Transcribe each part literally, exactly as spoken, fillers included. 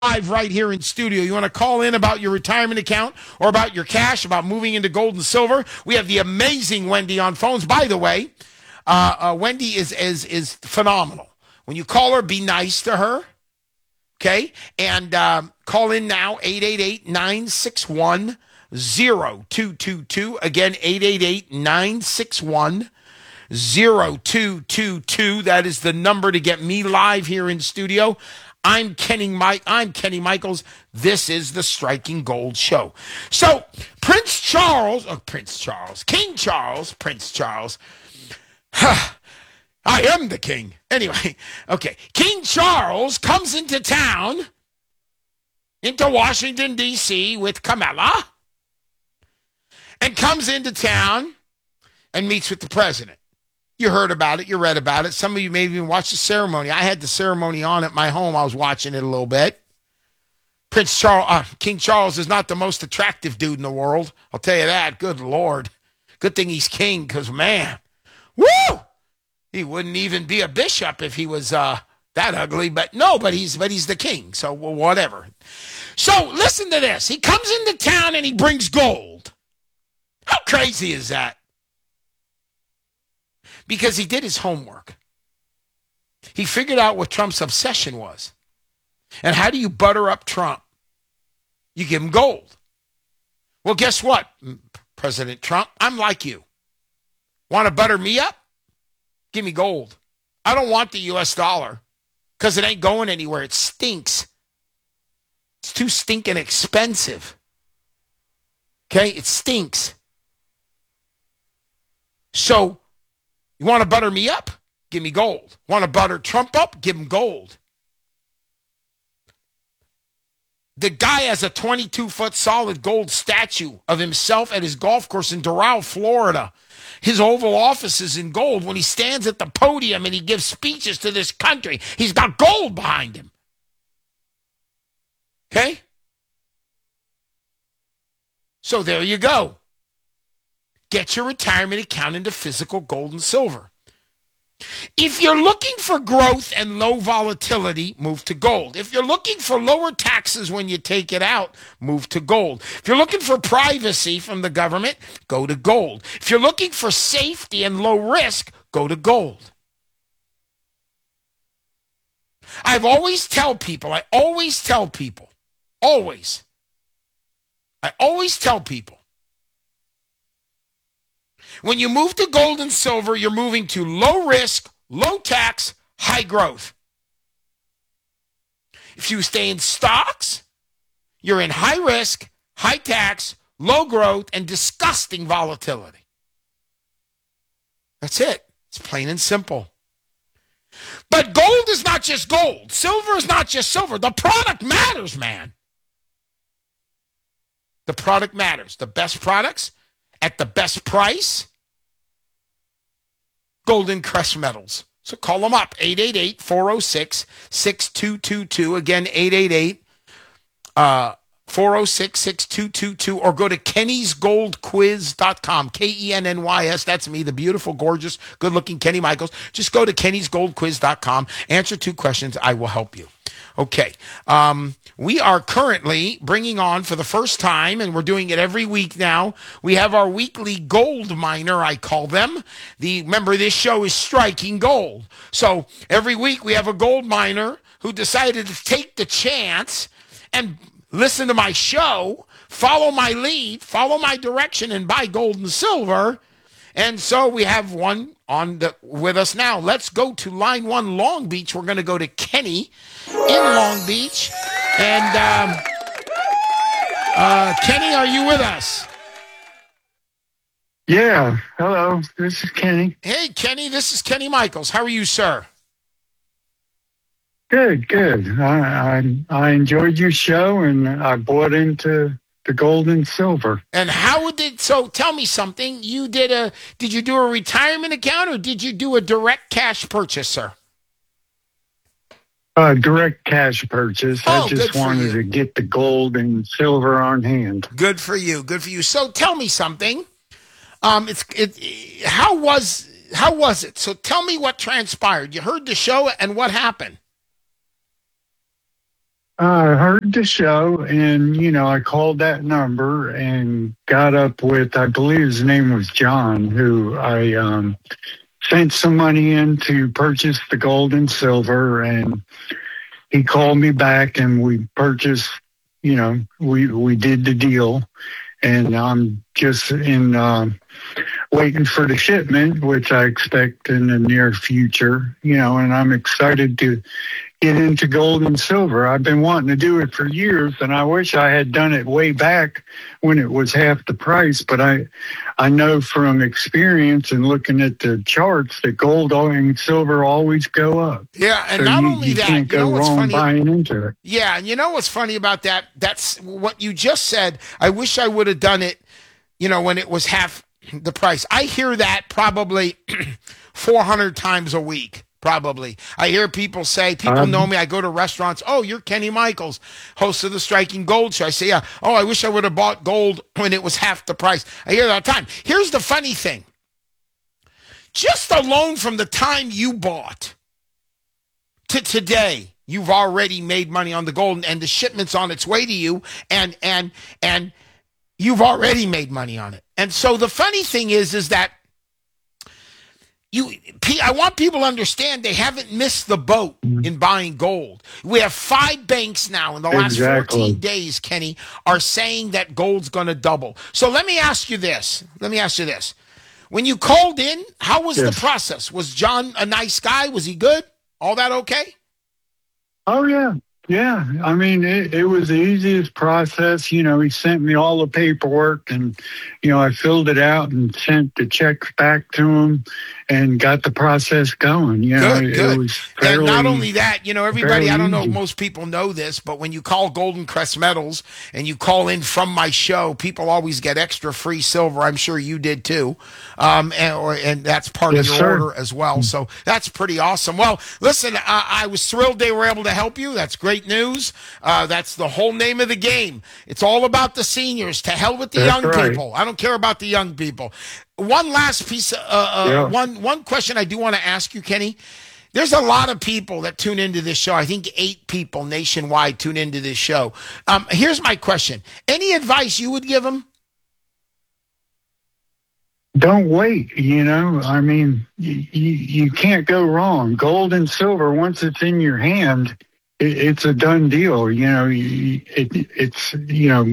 Live right here in studio. You want to call in about your retirement account or about your cash, about moving into gold and silver? We have the amazing Wendy on phones. By the way, uh, uh, Wendy is, is, is phenomenal. When you call her, be nice to her. Okay? And um, call in now, eight eight eight, nine six one, zero two two two. Again, eight eight eight, nine six one, zero two two two. That is the number to get me live here in studio. I'm Kenny Mike. I'm Kenny Michaels. This is the Striking Gold Show. So Prince Charles, oh, Prince Charles, King Charles, Prince Charles. I am the king. Anyway, okay. King Charles comes into town, into Washington, D C with Camilla, and comes into town and meets with the president. You heard about it. You read about it. Some of you may even watched the ceremony. I had the ceremony on at my home. I was watching it a little bit. Prince Charles, uh, King Charles is not the most attractive dude in the world. I'll tell you that. Good Lord. Good thing he's king because, man, woo! He wouldn't even be a bishop if he was uh, that ugly. But no, but he's but he's the king. So well, whatever. So listen to this. He comes into town and he brings gold. How crazy is that? Because he did his homework. He figured out what Trump's obsession was. And how do you butter up Trump? You give him gold. Well, guess what, President Trump? I'm like you. Want to butter me up? Give me gold. I don't want the U S dollar because it ain't going anywhere. It stinks. It's too stinking expensive. Okay? It stinks. So, you want to butter me up? Give me gold. Want to butter Trump up? Give him gold. The guy has a twenty-two foot solid gold statue of himself at his golf course in Doral, Florida. His Oval Office is in gold. When he stands at the podium and he gives speeches to this country, he's got gold behind him. Okay? So there you go. Get your retirement account into physical gold and silver. If you're looking for growth and low volatility, move to gold. If you're looking for lower taxes when you take it out, move to gold. If you're looking for privacy from the government, go to gold. If you're looking for safety and low risk, go to gold. I've always tell people, I always tell people, always, I always tell people, when you move to gold and silver, you're moving to low risk, low tax, high growth. If you stay in stocks, you're in high risk, high tax, low growth, and disgusting volatility. That's it. It's plain and simple. But gold is not just gold. Silver is not just silver. The product matters, man. The product matters. The best products at the best price, Golden Crest Metals. So call them up, eight eight eight, four oh six, six two two two. Again, eight eight eight, four oh six, six two two two. Or go to kennys gold quiz dot com, K E N N Y S. That's me, the beautiful, gorgeous, good-looking Kenny Michaels. Just go to kennys gold quiz dot com. Answer two questions. I will help you. Okay. Um, we are currently bringing on for the first time, and we're doing it every week now, we have our weekly gold miner, I call them. The Remember, this show is Striking Gold. So every week we have a gold miner who decided to take the chance and listen to my show, follow my lead, follow my direction, and buy gold and silver. And so we have one on the with us now. Let's go to line one, Long Beach. We're going to go to Kenny in Long Beach. And um, uh, Kenny, are you with us? Yeah. Hello. This is Kenny. Hey, Kenny. This is Kenny Michaels. How are you, sir? Good. Good. I I, I enjoyed your show, and I bought into the gold and silver. And how did so? Tell me something. You did a? Did you do a retirement account, or did you do a direct cash purchase, sir? Uh, direct cash purchase. Oh, I just wanted to get the gold and silver on hand. Good for you. Good for you. So tell me something. Um, it's it. How was how was it? So tell me what transpired. You heard the show and what happened. I heard the show, and you know, I called that number and got up with, I believe his name was John, who I um, sent some money in to purchase the gold and silver, and he called me back, and we purchased. You know, we we did the deal, and I'm just in uh, waiting for the shipment, which I expect in the near future. You know, and I'm excited to get into gold and silver. I've been wanting to do it for years, and I wish I had done it way back when it was half the price. But I, I know from experience and looking at the charts that gold and silver always go up. Yeah, and so not you, only you that, can't you know go what's wrong funny? buying into it. Yeah, and you know what's funny about that? That's what you just said. I wish I would have done it, you know, when it was half the price. I hear that probably four hundred times a week. Probably. I hear people say, people Um, know me. I go to restaurants. Oh, you're Kenny Michaels, host of the Striking Gold Show. I say, yeah. Oh, I wish I would have bought gold when it was half the price. I hear that all the time. Here's the funny thing. Just alone from the time you bought to today, you've already made money on the gold, and the shipment's on its way to you, and and and you've already made money on it. And so the funny thing is, is that You, I want people to understand they haven't missed the boat in buying gold. We have five banks now in the last Exactly. fourteen days, Kenny, are saying that gold's going to double. So let me ask you this. Let me ask you this. When you called in, how was the Yes. process? Was John a nice guy? Was he good? All that okay? Oh, yeah. Yeah. I mean, it, it was the easiest process. You know, he sent me all the paperwork, and, you know, I filled it out and sent the checks back to him and got the process going. You know, Good, it, good. it was And fairly, not only that, you know, everybody, fairly I don't know if easy. most people know this, but when you call Golden Crest Metals and you call in from my show, people always get extra free silver. I'm sure you did too. Um, and, or, and that's part Yes, of your sir. order as well. So that's pretty awesome. Well, listen, uh, I was thrilled they were able to help you. That's great news. Uh, that's the whole name of the game. It's all about the seniors. To hell with the That's young right. people. I don't care about the young people. One last piece, uh, uh, Yeah. one one question I do want to ask you, Kenny. There's a lot of people that tune into this show. I think eight people nationwide tune into this show. Um, here's my question. Any advice you would give them? Don't wait, you know. I mean, you, you can't go wrong. Gold and silver, once it's in your hand, it, it's a done deal. You know, you- it, it's, you know,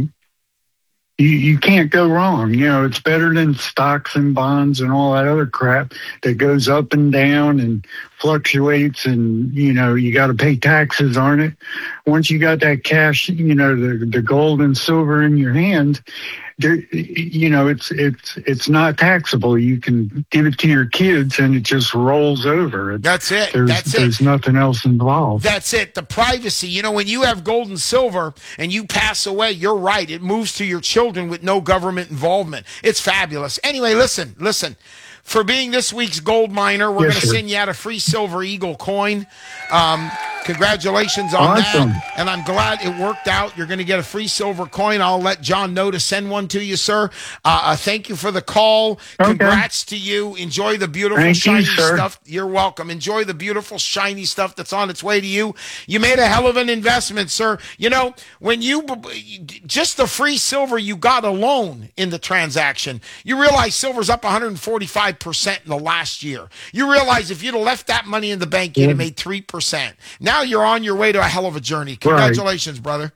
you, you can't go wrong. You know, it's better than stocks and bonds and all that other crap that goes up and down and fluctuates, and, you know, you got to pay taxes on it. Once you got that cash, you know, the, the gold and silver in your hand, there, you know, it's it's it's not taxable. You can give it to your kids, and it just rolls over. It, That's it. there's That's it. there's nothing else involved. That's it. The privacy. You know, when you have gold and silver and you pass away, you're right. It moves to your children with no government involvement. It's fabulous. Anyway, listen, listen. For being this week's gold miner, we're Yes, going to sir. send you out a free Silver Eagle coin. Um, congratulations on Awesome. that. And I'm glad it worked out. You're going to get a free silver coin. I'll let John know to send one to you, sir. Uh, uh, thank you for the call. Okay. Congrats to you. Enjoy the beautiful, Thank you, shiny sir. stuff. You're welcome. Enjoy the beautiful, shiny stuff that's on its way to you. You made a hell of an investment, sir. You know, when you, just the free silver you got alone in the transaction, you realize silver's up one hundred forty-five percent in the last year. You realize if you'd have left that money in the bank, you'd have made three percent. Now you're on your way to a hell of a journey. Congratulations, brother.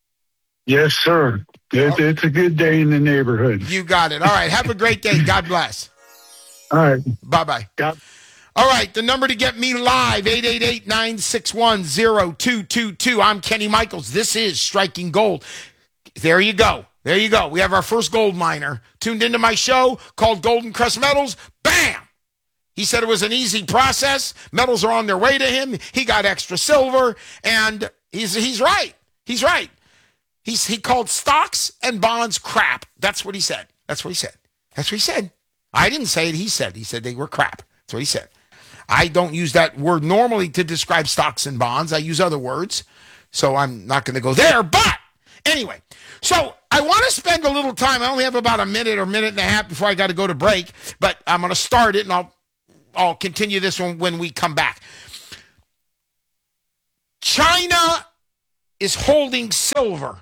Yes, sir. It, it's a good day in the neighborhood. You got it. All right. Have a great day. God bless. All right. Bye-bye. Got- All right, the number to get me live, eight eight eight, nine six one, zero two two two. I'm Kenny Michaels. This is Striking Gold. There you go. There you go. We have our first gold miner tuned into my show called Golden Crest Metals. Bam! He said it was an easy process. Metals are on their way to him. He got extra silver, and he's he's right. He's right. He's he called stocks and bonds crap. That's what he said. That's what he said. That's what he said. I didn't say it. He said. He said they were crap. That's what he said. I don't use that word normally to describe stocks and bonds. I use other words. So I'm not going to go there. But anyway, so I want to spend a little time. I only have about a minute or minute and a half before I got to go to break. But I'm going to start it, and I'll, I'll continue this one when we come back. China is holding silver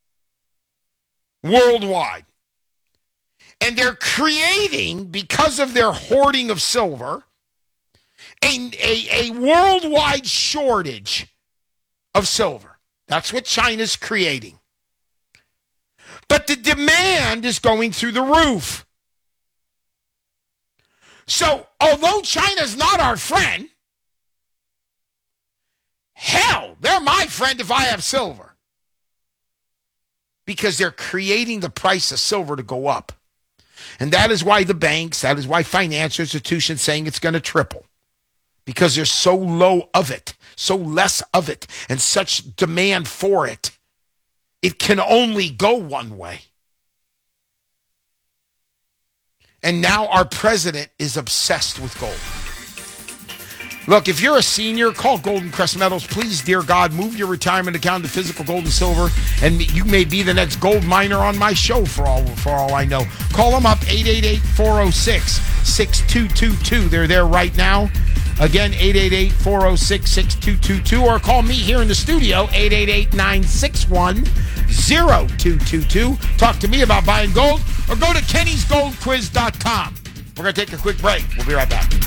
worldwide. And they're creating, because of their hoarding of silver, a, a, a worldwide shortage of silver. That's what China's creating. But the demand is going through the roof. So, although China's not our friend, hell, they're my friend if I have silver. Because they're creating the price of silver to go up. And that is why the banks, that is why financial institutions saying it's going to triple. Because there's so low of it, so less of it, and such demand for it. It can only go one way. And now our president is obsessed with gold. Look, if you're a senior, call Golden Crest Metals. Please, dear God, move your retirement account to physical gold and silver, and you may be the next gold miner on my show for all for all I know. Call them up, eight eight eight, four oh six, six two two two. They're there right now. Again, eight eight eight, four oh six, six two two two, or call me here in the studio, eight eight eight, nine six one, zero two two two. Talk to me about buying gold, or go to kennys gold quiz dot com. We're going to take a quick break. We'll be right back.